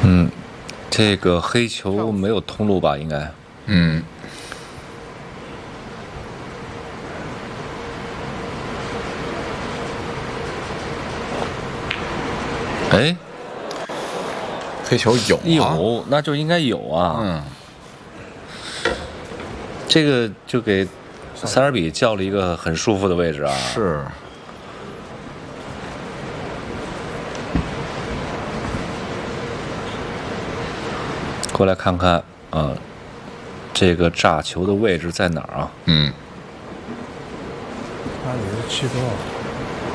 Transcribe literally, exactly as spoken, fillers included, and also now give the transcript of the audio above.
嗯，这个黑球没有通路吧？应该。 嗯。 哎， 黑球有、啊、 有，那就应该有啊。 嗯。 这个就给塞尔比叫了一个很舒服的位置啊。 是。 过来看看啊，这个炸球的位置在哪儿啊？ 嗯。 他也是七多少？